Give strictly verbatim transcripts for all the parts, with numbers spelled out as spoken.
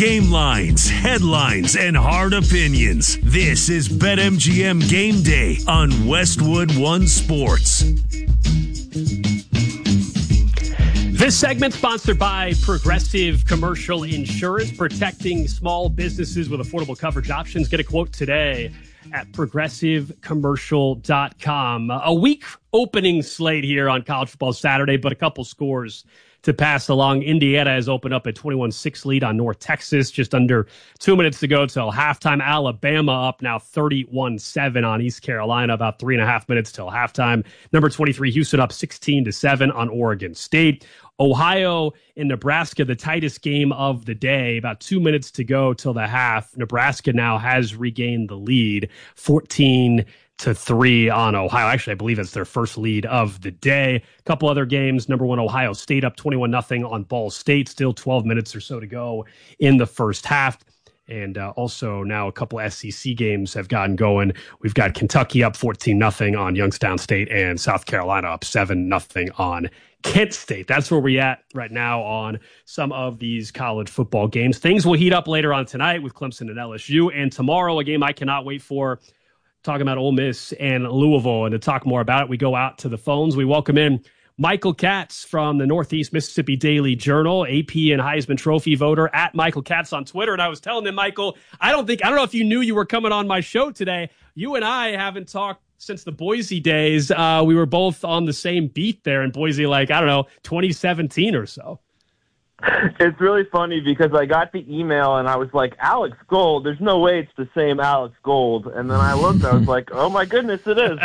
Game lines, headlines, and hard opinions. This is BetMGM Game Day on Westwood One Sports. This segment sponsored by Progressive Commercial Insurance, protecting small businesses with affordable coverage options. Get a quote today at progressive commercial dot com. A weak opening slate here on College Football Saturday, but a couple scores to pass along. Indiana has opened up a twenty-one six lead on North Texas. Just under two minutes to go till halftime. Alabama up now thirty-one seven on East Carolina. About three and a half minutes till halftime. Number twenty-three, Houston up sixteen to seven on Oregon State. Ohio and Nebraska, the tightest game of the day. About two minutes to go till the half. Nebraska now has regained the lead, fourteen to three on Ohio. Actually, I believe it's their first lead of the day. A couple other games. Number one, Ohio State up twenty-one nothing on Ball State. Still twelve minutes or so to go in the first half. And uh, also now a couple S E C games have gotten going. We've got Kentucky up fourteen nothing on Youngstown State and South Carolina up seven nothing on Kent State. That's where we're at right now on some of these college football games. Things will heat up later on tonight with Clemson and L S U. And tomorrow, a game I cannot wait for, talking about Ole Miss and Louisville. And to talk more about it, we go out to the phones. We welcome in Michael Katz from the Northeast Mississippi Daily Journal, A P and Heisman Trophy voter, at Michael Katz on Twitter. And I was telling him, Michael, I don't think, I don't know if you knew you were coming on my show today. You and I haven't talked since the Boise days. Uh, we were both on the same beat there in Boise, like, I don't know, twenty seventeen or so. It's really funny because I got the email and I was like, Alex Gold, there's no way it's the same Alex Gold. And then I looked, I was like, oh my goodness, it is.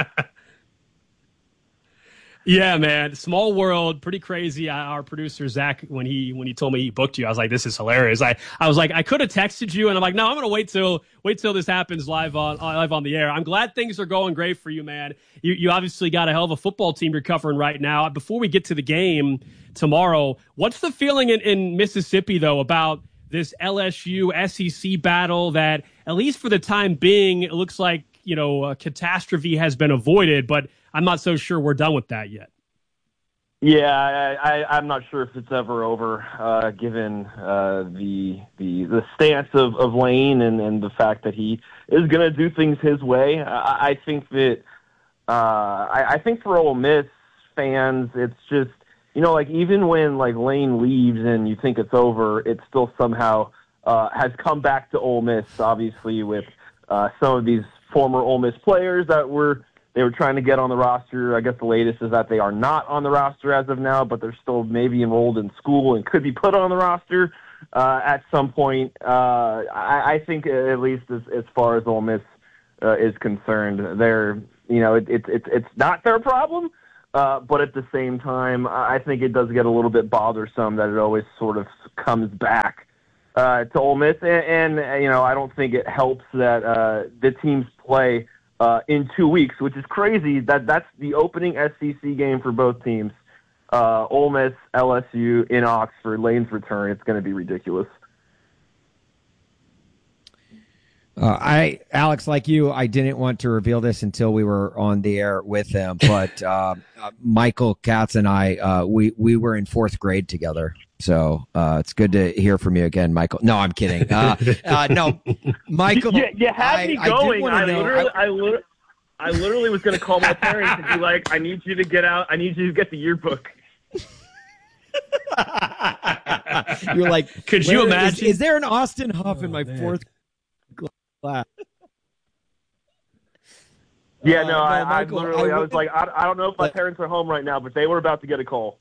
Yeah, man. Small world, pretty crazy. Our producer, Zach, when he when he told me he booked you, I was like, this is hilarious. I, I was like, I could have texted you, and I'm like, no, I'm going to wait till wait till this happens live on live on the air. I'm glad things are going great for you, man. You, you obviously got a hell of a football team you're covering right now. Before we get to the game tomorrow, what's the feeling in, in Mississippi, though, about this L S U S E C battle that, at least for the time being, it looks like, you know, a catastrophe has been avoided, but I'm not so sure we're done with that yet. Yeah, I, I, I'm not sure if it's ever over, uh, given uh, the the the stance of, of Lane and, and the fact that he is going to do things his way. I, I think that uh, I, I think for Ole Miss fans, it's just, you know, like even when like Lane leaves and you think it's over, it still somehow uh, has come back to Ole Miss. Obviously, with uh, some of these former Ole Miss players that were. They were trying to get on the roster. I guess the latest is that they are not on the roster as of now, but they're still maybe enrolled in school and could be put on the roster uh, at some point. Uh, I, I think at least as, as far as Ole Miss uh, is concerned, they're, you know, it, it, it, it's not their problem, uh, but at the same time, I think it does get a little bit bothersome that it always sort of comes back uh, to Ole Miss. And, and, you know, I don't think it helps that uh, the teams play Uh, in two weeks, which is crazy. That that's the opening S E C game for both teams. Uh, Ole Miss, L S U in Oxford, Lane's return. It's going to be ridiculous. Uh, I, Alex, like you, I didn't want to reveal this until we were on the air with him, but uh, uh, Michael Katz and I, uh, we we were in fourth grade together. So uh, it's good to hear from you again, Michael. No, I'm kidding. Uh, uh, no, Michael. You, you had I, me going. I, I, know, literally, I, I, literally, I literally was going to call my parents and be like, I need you to get out. I need you to get the yearbook. You're like, could you imagine? Is, is there an Austin Huff oh, in my man. fourth class? Yeah, no, uh, I, no Michael, I literally, I, I was like, I, I don't know if my but, parents are home right now, but they were about to get a call.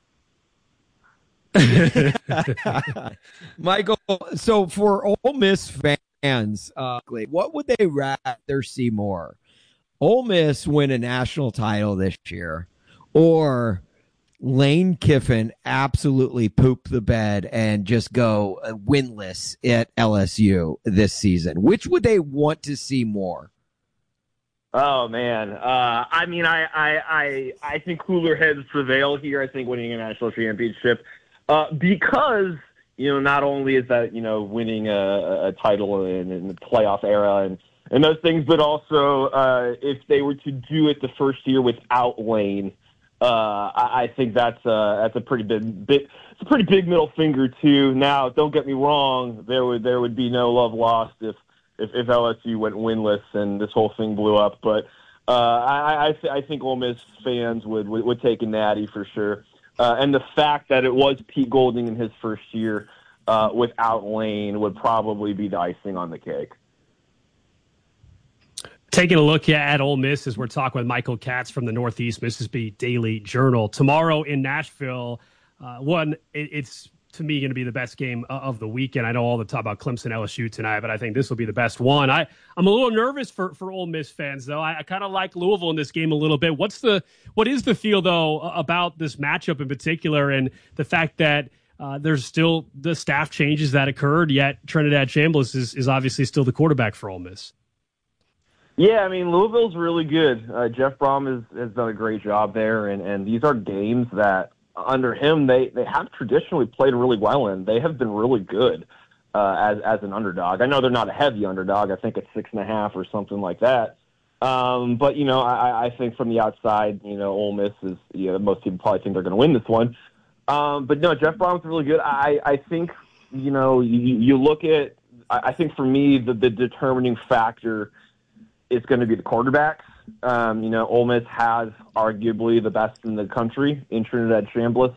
Michael, so for Ole Miss fans, uh, what would they rather see more? Ole Miss win a national title this year, or Lane Kiffin absolutely poop the bed and just go winless at L S U this season? Which would they want to see more? Oh man, uh, I mean, I, I, I, I think cooler heads prevail here. I think winning a national championship, uh, because you know, not only is that you know winning a, a title in, in the playoff era and and those things, but also uh, if they were to do it the first year without Lane, uh, I, I think that's uh, that's a pretty big, big, it's a pretty big middle finger too. Now, don't get me wrong, there would there would be no love lost if if, if L S U went winless and this whole thing blew up. But uh, I I, th- I think Ole Miss fans would would, would take a natty for sure. Uh, and the fact that it was Pete Golding in his first year uh, without Lane would probably be the icing on the cake. Taking a look at Ole Miss as we're talking with Michael Katz from the Northeast Mississippi Daily Journal. Tomorrow in Nashville, uh, one, it, it's to me going to be the best game of the weekend. I know all the talk about Clemson L S U tonight, but I think this will be the best one. I, I'm a little nervous for, for Ole Miss fans, though. I, I kind of like Louisville in this game a little bit. What's the what is the feel, though, about this matchup in particular and the fact that uh, there's still the staff changes that occurred, yet Trinidad Chambliss is, is obviously still the quarterback for Ole Miss? Yeah, I mean, Louisville's really good. Uh, Jeff Brom has, has done a great job there, and, and these are games that, under him, they, they have traditionally played really well in. They have been really good uh, as as an underdog. I know they're not a heavy underdog. I think it's six and a half or something like that. Um, but, you know, I, I think from the outside, you know, Ole Miss is, you know, most people probably think they're going to win this one. Um, but, no, Jeff Brom's really good. I, I think, you know, you, you look at, I, I think for me, the, the determining factor it's going to be the quarterbacks. Um, you know, Ole Miss has arguably the best in the country in Trinidad Chambliss.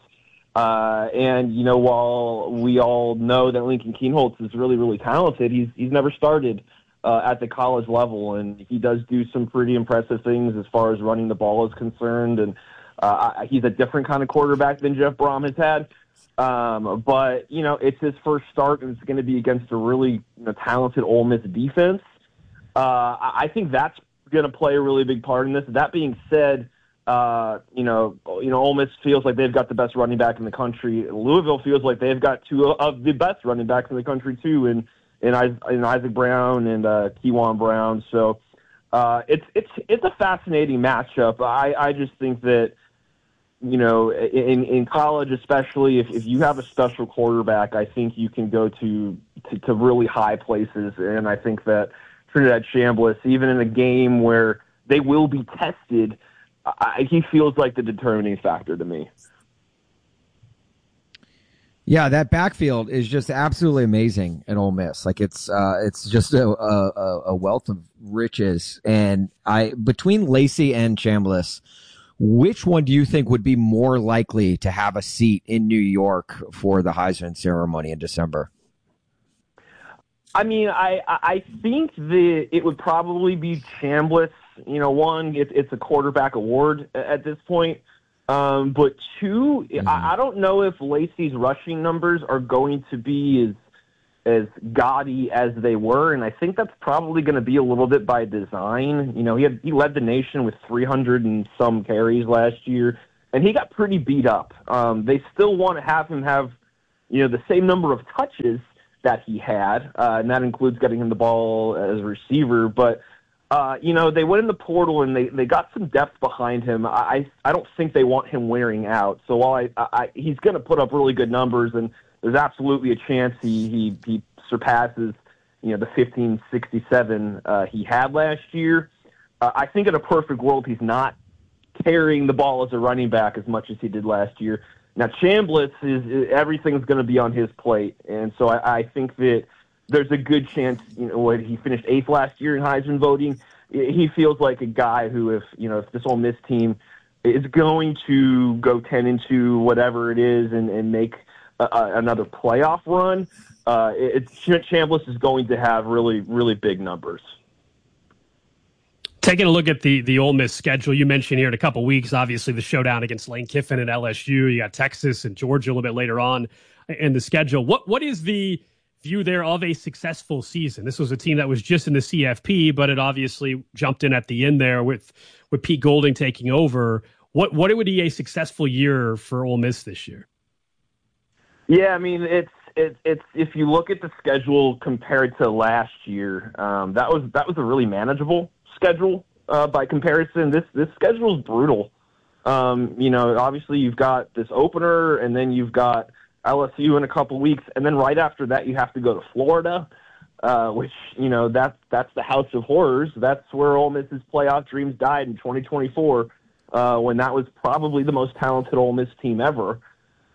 Uh, and, you know, while we all know that Lincoln Kienholz is really, really talented, he's he's never started uh, at the college level. And he does do some pretty impressive things as far as running the ball is concerned. And uh, he's a different kind of quarterback than Jeff Brom has had. Um, but, you know, it's his first start, and it's going to be against a really you know, talented Ole Miss defense. Uh, I think that's going to play a really big part in this. That being said, uh, you know, you know, Ole Miss feels like they've got the best running back in the country. Louisville feels like they've got two of the best running backs in the country too, in in, in Isaac Brown and uh, Kewan Brown. So uh, it's it's it's a fascinating matchup. I, I just think that you know, in in college especially, if if you have a special quarterback, I think you can go to to, to really high places, and I think that Trinidad Chambliss, even in a game where they will be tested, I, he feels like the determining factor to me. Yeah, that backfield is just absolutely amazing at Ole Miss. Like it's uh, it's just a, a, a wealth of riches. And I between Lacey and Chambliss, which one do you think would be more likely to have a seat in New York for the Heisman ceremony in December? I mean, I I think that it would probably be Chambliss. You know, one, it, it's a quarterback award at this point. Um, but two, mm-hmm. I, I don't know if Lacey's rushing numbers are going to be as as gaudy as they were, and I think that's probably going to be a little bit by design. You know, he had he led the nation with three hundred and some carries last year, and he got pretty beat up. Um, they still want to have him have, you know, the same number of touches that he had, uh, and that includes getting him the ball as a receiver. But, uh, you know, they went in the portal and they, they got some depth behind him. I I don't think they want him wearing out. So while I, I he's going to put up really good numbers, and there's absolutely a chance he he, he surpasses, you know, the fifteen sixty-seven uh, he had last year. Uh, I think in a perfect world he's not carrying the ball as a running back as much as he did last year. Now, Chambliss, is everything's going to be on his plate, and so I, I think that there's a good chance, you know, when he finished eighth last year in Heisman voting, he feels like a guy who, if, you know, if this Ole Miss team is going to go ten and two, whatever it is, and, and make a, a, another playoff run, uh, it's, Chambliss is going to have really, really big numbers. Taking a look at the the Ole Miss schedule, you mentioned here in a couple weeks, obviously the showdown against Lane Kiffin and L S U. You got Texas and Georgia a little bit later on in the schedule. What What is the view there of a successful season? This was a team that was just in the C F P, but it obviously jumped in at the end there with, with Pete Golding taking over. What What would be a successful year for Ole Miss this year? Yeah, I mean, it's it's it's if you look at the schedule compared to last year, um, that was that was a really manageable schedule uh, by comparison. This this schedule is brutal. Um, you know, obviously you've got this opener, and then you've got L S U in a couple weeks, and then right after that you have to go to Florida, uh, which, you know, that's that's the house of horrors. That's where Ole Miss's playoff dreams died in twenty twenty-four, uh, when that was probably the most talented Ole Miss team ever.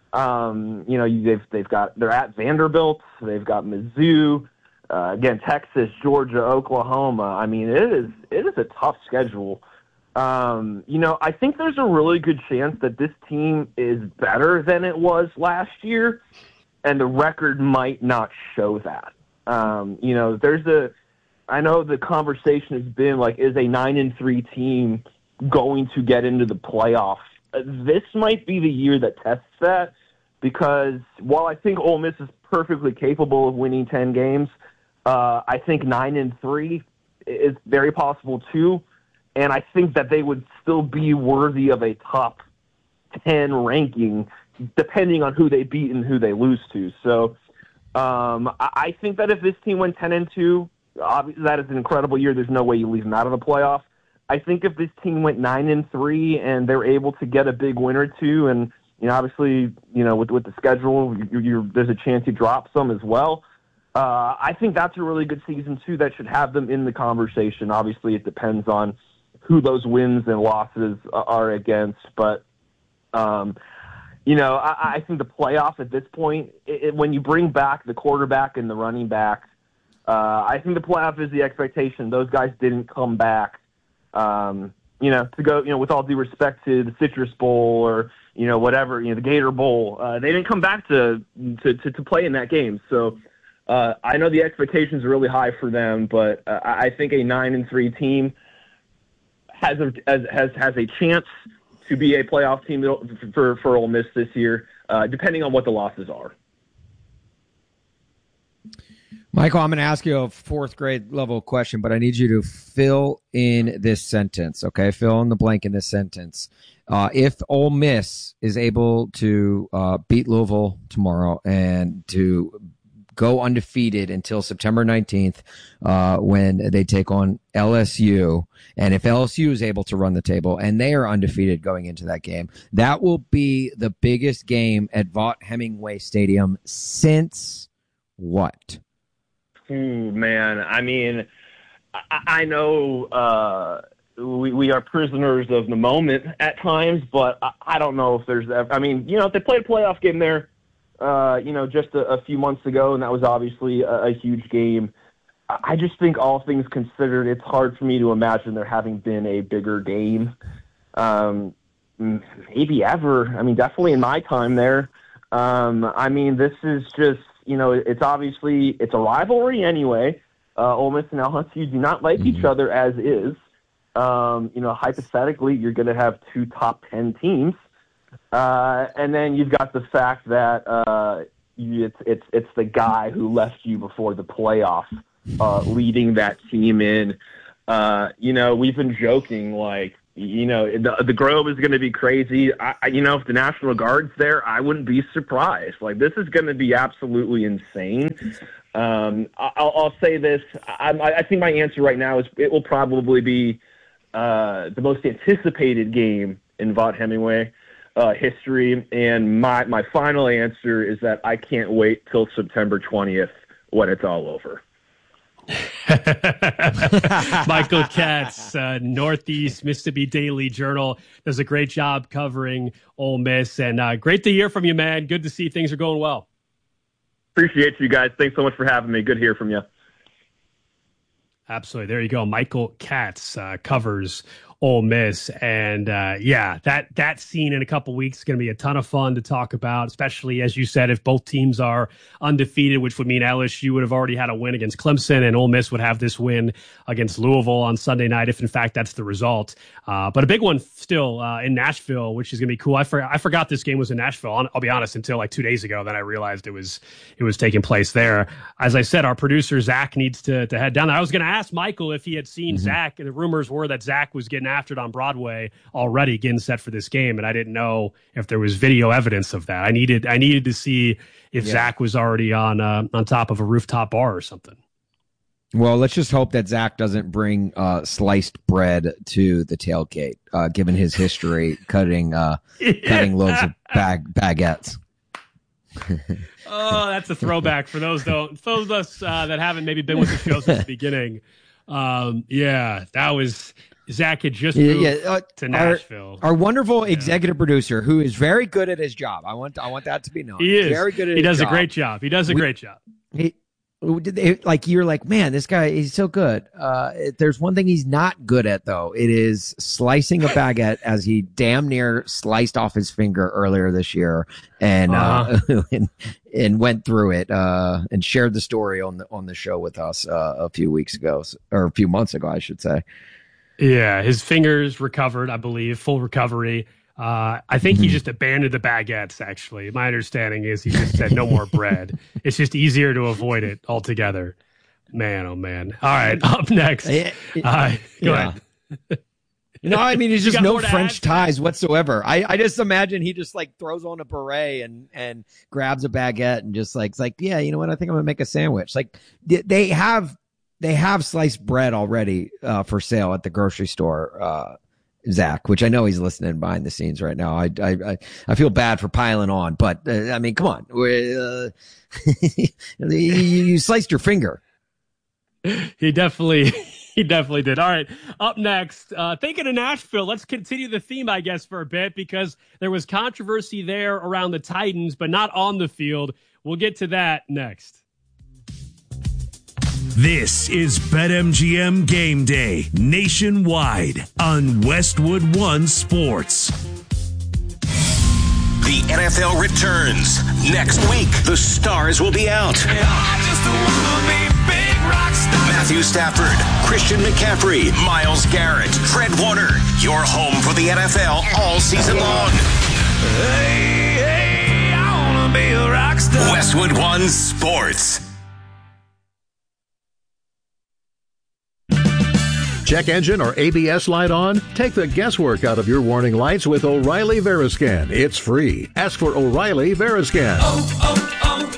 Um, you know, they've they've got they're at Vanderbilt, they've got Mizzou, uh, again Texas, Georgia, Oklahoma. I mean, it is it is a tough schedule. Um, you know, I think there's a really good chance that this team is better than it was last year, and the record might not show that. Um, you know, there's a I know the conversation has been like, is a nine and three team going to get into the playoffs? This might be the year that tests that, because while I think Ole Miss is perfectly capable of winning ten games, uh, I think nine and three is very possible too, and I think that they would still be worthy of a top ten ranking, depending on who they beat and who they lose to. So um, I, I think that if this team went ten and two, obviously that is an incredible year. There's no way you leave them out of the playoff. I think if this team went nine and three and they're able to get a big win or two, and you know, obviously, you know, with with the schedule, you, you're, there's a chance you drop some as well. Uh, I think that's a really good season too. That should have them in the conversation. Obviously, it depends on who those wins and losses are against, but um, you know, I, I think the playoff at this point, it, it, when you bring back the quarterback and the running back, uh, I think the playoff is the expectation. Those guys didn't come back. Um, you know, to go, you know, with all due respect to the Citrus Bowl or, you know, whatever, you know, the Gator Bowl, uh, they didn't come back to, to, to, to play in that game. So, uh, I know the expectations are really high for them, but uh, I think a nine and three team has a, has, has a chance to be a playoff team for, for Ole Miss this year, uh, depending on what the losses are. Michael, I'm going to ask you a fourth grade level question, but I need you to fill in this sentence, okay? Fill in the blank in this sentence. Uh, if Ole Miss is able to uh, beat Louisville tomorrow and to go undefeated until September nineteenth uh, when they take on L S U, and if L S U is able to run the table and they are undefeated going into that game, that will be the biggest game at Vaught Hemingway Stadium since what? Ooh, man, I mean, I, I know uh, we, we are prisoners of the moment at times, but I, I don't know if there's ever, I mean, you know, if they played a playoff game there, uh, you know, just a, a few months ago, and that was obviously a, a huge game. I just think all things considered, it's hard for me to imagine there having been a bigger game. Um, maybe ever. I mean, definitely in my time there. Um, I mean, this is just, you know, it's obviously, it's a rivalry anyway. Uh, Ole Miss and L S U do not like mm-hmm. each other as is. Um, you know, hypothetically, you're going to have two top ten teams. Uh, and then you've got the fact that uh, you, it's, it's, it's the guy who left you before the playoff uh, leading that team in. Uh, you know, we've been joking, like, you know, the, the Grove is going to be crazy. I, I, you know, if the National Guard's there, I wouldn't be surprised. Like, this is going to be absolutely insane. Um, I'll, I'll say this. I, I think my answer right now is it will probably be uh, the most anticipated game in Vaught Hemingway uh, history. And my, my final answer is that I can't wait till September twentieth when it's all over. Michael Katz, uh, Northeast Mississippi Daily Journal, does a great job covering Ole Miss, and uh, great to hear from you, man. Good to see things are going well. Appreciate you guys. Thanks so much for having me. Good to hear from you. Absolutely. There you go. Michael Katz uh, covers Ole Miss. And uh, yeah, that that scene in a couple weeks is going to be a ton of fun to talk about, especially, as you said, if both teams are undefeated, which would mean L S U would have already had a win against Clemson, and Ole Miss would have this win against Louisville on Sunday night, if in fact that's the result. Uh, but a big one still uh, in Nashville, which is going to be cool. I, for, I forgot this game was in Nashville. I'll, I'll be honest, until like two days ago, then I realized it was it was taking place there. As I said, our producer Zach needs to, to head down there. I was going to ask Michael if he had seen mm-hmm. Zach, and the rumors were that Zach was getting after it on Broadway already, getting set for this game, and I didn't know if there was video evidence of that. I needed I needed to see if yeah. Zach was already on uh, on top of a rooftop bar or something. Well, let's just hope that Zach doesn't bring uh, sliced bread to the tailgate, uh, given his history cutting uh, yeah. cutting loaves of bag baguettes. Oh, that's a throwback for those though. Those of us uh, that haven't maybe been with the show since the beginning. Um, yeah, that was Zach had just Yeah, moved yeah, uh, to Nashville. Our, our wonderful Yeah. executive producer, who is very good at his job. I want I want that to be known. He is very good at He his does job. a great job. He does a We- great job. He, did they, like you're like, man, this guy is so good. Uh, it- there's one thing he's not good at though. It is slicing a baguette, as he damn near sliced off his finger earlier this year, and uh, uh and, and went through it uh, and shared the story on the on the show with us uh, a few weeks ago, or a few months ago, I should say. Yeah, his fingers recovered, I believe, full recovery. Uh, I think he just abandoned the baguettes, actually. My understanding is he just said no more bread. It's just easier to avoid it altogether. Man, oh, man. All right, up next. Uh, go yeah. ahead. No, I mean, he's You just got no more to French add? ties whatsoever. I, I just imagine he just like throws on a beret and, and grabs a baguette and just like, it's like, yeah, you know what? I think I'm going to make a sandwich. Like they- they have, they have sliced bread already uh, for sale at the grocery store. Uh, Zach, which I know he's listening behind the scenes right now. I I I, I feel bad for piling on, but uh, I mean, come on, uh, you, you sliced your finger. He definitely, he definitely did. All right, up next, uh, thinking of Nashville. Let's continue the theme, I guess, for a bit, because there was controversy there around the Titans, but not on the field. We'll get to that next. This is BetMGM Game Day nationwide on Westwood One Sports. The N F L returns. Next week, the stars will be out. Matthew Stafford, Christian McCaffrey, Myles Garrett, Fred Warner. Your home for the N F L all season long. Hey, hey, I wanna be a rock star. Westwood One Sports. Check engine or A B S light on? Take the guesswork out of your warning lights with O'Reilly Veriscan. It's free. Ask for O'Reilly Veriscan. Oh,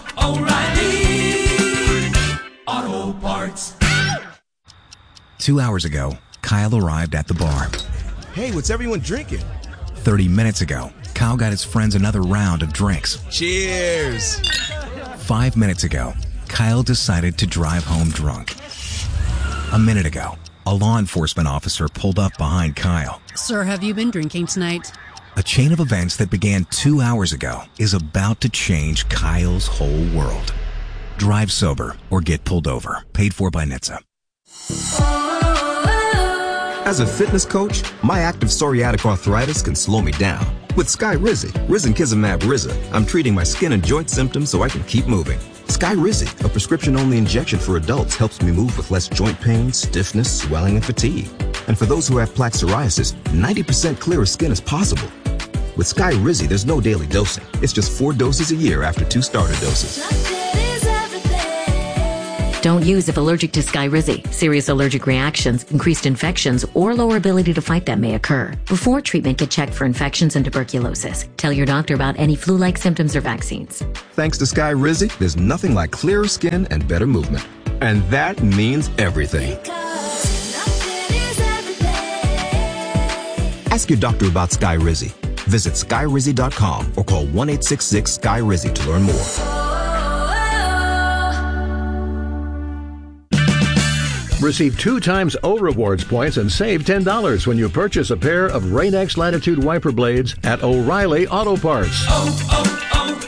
oh, oh, O'Reilly Auto Parts. Two hours ago, Kyle arrived at the bar. Hey, what's everyone drinking? Thirty minutes ago, Kyle got his friends another round of drinks. Cheers! Five minutes ago, Kyle decided to drive home drunk. A minute ago, a law enforcement officer pulled up behind Kyle. Sir, have you been drinking tonight? A chain of events that began two hours ago is about to change Kyle's whole world. Drive sober or get pulled over. Paid for by N H T S A. As a fitness coach, my active psoriatic arthritis can slow me down. With Skyrizi, Risankizumab Riza, I'm treating my skin and joint symptoms so I can keep moving. Skyrizi, a prescription-only injection for adults, helps me move with less joint pain, stiffness, swelling, and fatigue. And for those who have plaque psoriasis, ninety percent clearer skin is possible. With Skyrizi, there's no daily dosing. It's just four doses a year after two starter doses. Don't use if allergic to Skyrizi. Serious allergic reactions, increased infections, or lower ability to fight them may occur. Before treatment, get checked for infections and tuberculosis. Tell your doctor about any flu-like symptoms or vaccines. Thanks to Skyrizi, there's nothing like clearer skin and better movement. And that means everything. Ask your doctor about Skyrizi. Visit Skyrizi dot com or call one eight six six Skyrizi to learn more. Receive two times O Rewards points and save ten dollars when you purchase a pair of Rain-X Latitude wiper blades at O'Reilly Auto Parts. Oh,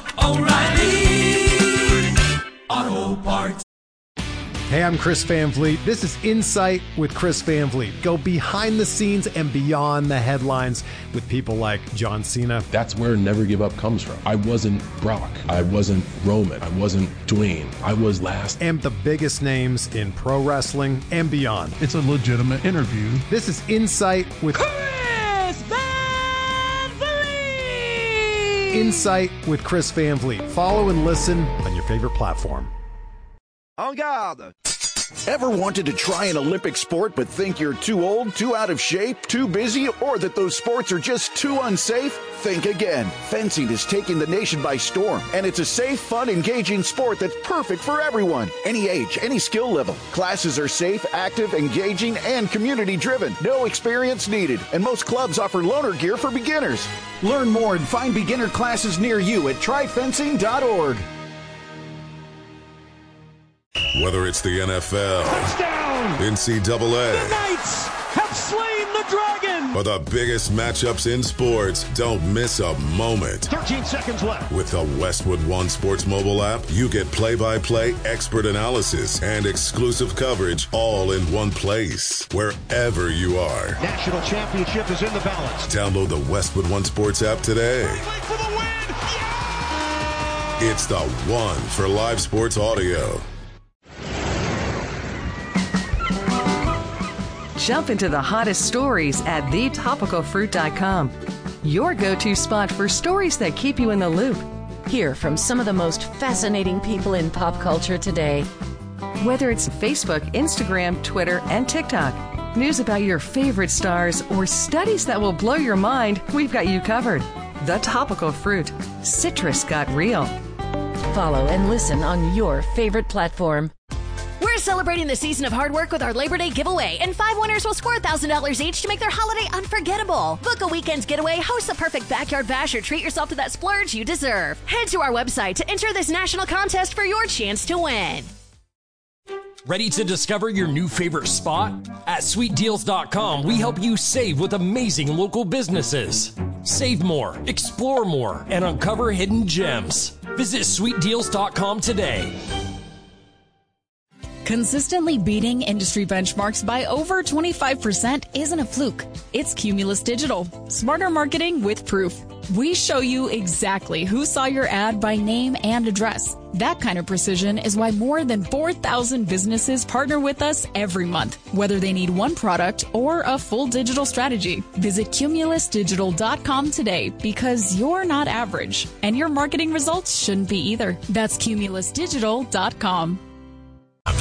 oh, oh, O'Reilly Auto Parts. Hey, I'm Chris Van Vliet. This is Insight with Chris Van Vliet. Go behind the scenes and beyond the headlines with people like John Cena. That's where Never Give Up comes from. I wasn't Brock. I wasn't Roman. I wasn't Dwayne. I was last. And the biggest names in pro wrestling and beyond. It's a legitimate interview. This is Insight with Chris Van Vliet. Insight with Chris Van Vliet. Follow and listen on your favorite platform. En garde! Ever wanted to try an Olympic sport but think you're too old, too out of shape, too busy, or that those sports are just too unsafe? Think again. Fencing is taking the nation by storm, and it's a safe, fun, engaging sport that's perfect for everyone. Any age, any skill level. Classes are safe, active, engaging, and community-driven. No experience needed, and most clubs offer loaner gear for beginners. Learn more and find beginner classes near you at try fencing dot org. Whether it's the N F L, touchdown, N C double A, the Knights have slain the For the biggest matchups in sports, don't miss a moment. thirteen seconds left. With the Westwood One Sports mobile app, you get play-by-play expert analysis and exclusive coverage all in one place, wherever you are. National championship is in the balance. Download the Westwood One Sports app today. For the win! Yeah! It's the one for live sports audio. Jump into the hottest stories at the topical fruit dot com. Your go-to spot for stories that keep you in the loop. Hear from some of the most fascinating people in pop culture today. Whether it's Facebook, Instagram, Twitter, and TikTok, news about your favorite stars, or studies that will blow your mind, we've got you covered. The Topical Fruit. Citrus got real. Follow and listen on your favorite platform. We're celebrating the season of hard work with our Labor Day giveaway, and five winners will score one thousand dollars each to make their holiday unforgettable. Book a weekend's getaway, host the perfect backyard bash, or treat yourself to that splurge you deserve. Head to our website to enter this national contest for your chance to win. Ready to discover your new favorite spot? At sweet deals dot com, we help you save with amazing local businesses. Save more, explore more, and uncover hidden gems. Visit sweet deals dot com today. Consistently beating industry benchmarks by over twenty-five percent isn't a fluke. It's Cumulus Digital. Smarter marketing with proof. We show you exactly who saw your ad by name and address. That kind of precision is why more than four thousand businesses partner with us every month, whether they need one product or a full digital strategy. Visit Cumulus Digital dot com today, because you're not average, and your marketing results shouldn't be either. That's Cumulus Digital dot com.